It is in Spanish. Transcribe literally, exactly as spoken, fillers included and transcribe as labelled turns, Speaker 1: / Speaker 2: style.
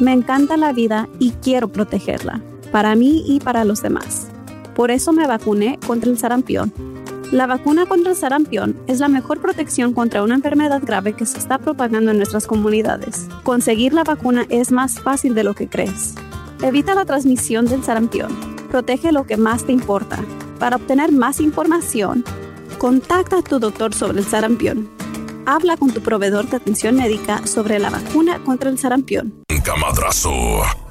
Speaker 1: Me encanta la vida y quiero protegerla, para mí y para los demás. Por eso me vacuné contra el sarampión. La vacuna contra el sarampión es la mejor protección contra una enfermedad grave que se está propagando en nuestras comunidades. Conseguir la vacuna es más fácil de lo que crees. Evita la transmisión del sarampión. Protege lo que más te importa. Para obtener más información, contacta a tu doctor sobre el sarampión. Habla con tu proveedor de atención médica sobre la vacuna contra el sarampión.
Speaker 2: Camadrazo.